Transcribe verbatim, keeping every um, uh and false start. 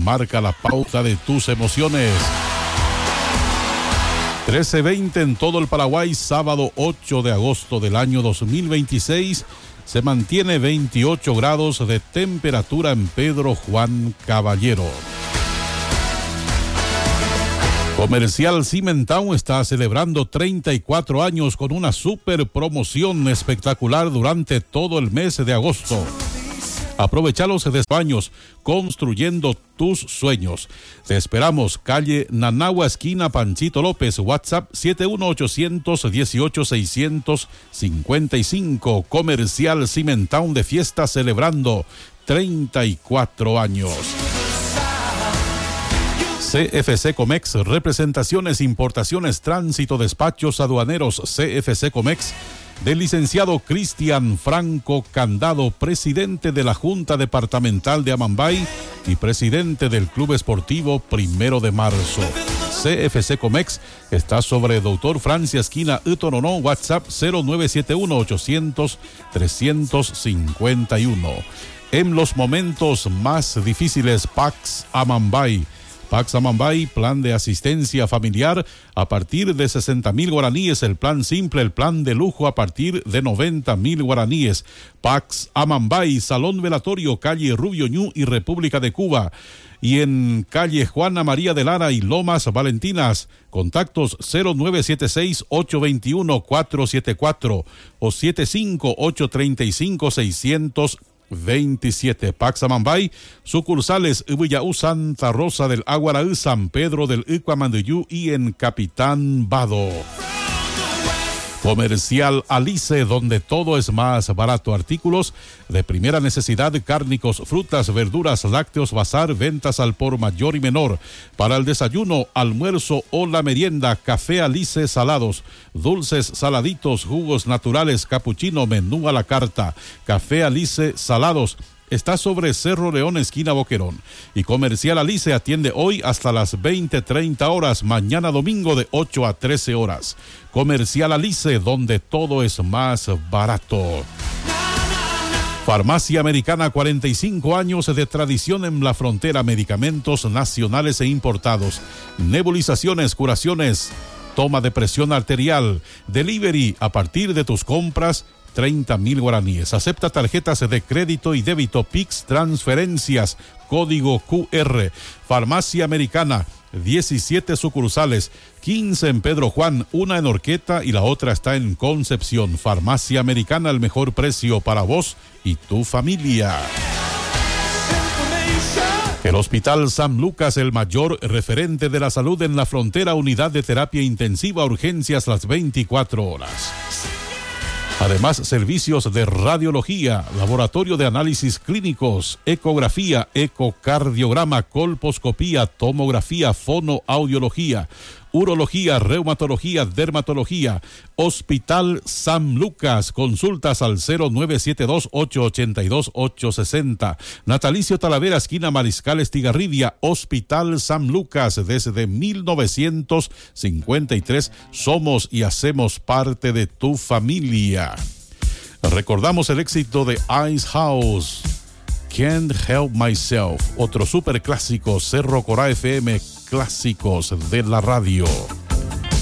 marca la pauta de tus emociones. trece veinte en todo el Paraguay, sábado ocho de agosto del año dos mil veintiséis. Se mantiene veintiocho grados de temperatura en Pedro Juan Caballero. Comercial Cimentown está celebrando treinta y cuatro años con una super promoción espectacular durante todo el mes de agosto. Aprovecha los despaños construyendo tus sueños. Te esperamos, calle Nanagua, esquina Panchito López, WhatsApp siete uno ocho uno ocho seis cinco cinco. Comercial Cimentown de fiesta celebrando treinta y cuatro años. C F C Comex, representaciones, importaciones, tránsito, despachos aduaneros. C F C Comex, del licenciado Cristian Franco Candado, presidente de la Junta Departamental de Amambay y presidente del Club Esportivo Primero de Marzo. C F C Comex está sobre Doctor Francia, esquina Utonono, WhatsApp cero nueve siete uno ochocientos trescientos cincuenta y uno. En los momentos más difíciles, Pax Amambay. Pax Amambay, plan de asistencia familiar a partir de sesenta mil guaraníes, el plan simple, el plan de lujo a partir de noventa mil guaraníes. Pax Amambay, Salón Velatorio, calle Rubio Ñu y República de Cuba. Y en calle Juana María de Lara y Lomas Valentinas, contactos cero nueve siete seis ocho dos uno cuatro siete cuatro o siete cinco ocho tres cinco seis veintisiete. Pax Amambay, sucursales Ubiyaú, Santa Rosa del Aguaraú, San Pedro del Icuamanduyú y en Capitán Bado. Comercial Alice, donde todo es más barato. Artículos de primera necesidad, cárnicos, frutas, verduras, lácteos, bazar, ventas al por mayor y menor. Para el desayuno, almuerzo o la merienda, café Alice salados, dulces, saladitos, jugos naturales, capuchino, menú a la carta. Café Alice salados. Está sobre Cerro León, esquina Boquerón. Y Comercial Alice atiende hoy hasta las veinte treinta horas, mañana domingo de ocho a trece horas. Comercial Alice, donde todo es más barato. Farmacia Americana, cuarenta y cinco años de tradición en la frontera, medicamentos nacionales e importados, nebulizaciones, curaciones, toma de presión arterial, delivery a partir de tus compras, treinta mil guaraníes. Acepta tarjetas de crédito y débito, Pix, transferencias, código Q R. Farmacia Americana, diecisiete sucursales, quince en Pedro Juan, una en Horqueta y la otra está en Concepción. Farmacia Americana, el mejor precio para vos y tu familia. El Hospital San Lucas, el mayor referente de la salud en la frontera, unidad de terapia intensiva, urgencias las veinticuatro horas. Además, servicios de radiología, laboratorio de análisis clínicos, ecografía, ecocardiograma, colposcopía, tomografía, fonoaudiología, urología, reumatología, dermatología. Hospital San Lucas, consultas al cero nueve siete dos ocho ocho dos ocho seis cero. Natalicio Talavera, esquina Mariscal Estigarribia. Hospital San Lucas, desde mil novecientos cincuenta y tres somos y hacemos parte de tu familia. Recordamos el éxito de Ice House, Can't Help Myself. Otro super clásico, Cerro Corá F M, clásicos de la radio.